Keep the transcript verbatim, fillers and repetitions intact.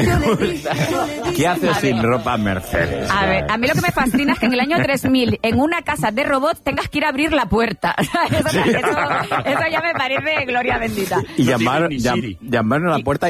¿Qué haces sin ropa Mercedes? A ver, a mí lo que me fascina es que en el año tres mil, en una casa de robots, tengas que ir a abrir la puerta. Eso, eso, eso ya me parece gloria bendita. Y llamar, llam, llamaron a la puerta